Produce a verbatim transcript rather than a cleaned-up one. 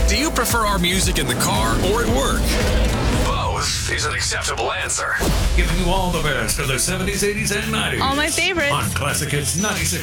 Do you prefer our music in the car or at work? Both is an acceptable answer. Giving you all the best of the seventies, eighties, and nineties. All my favorites. On Classic Hits ninety-six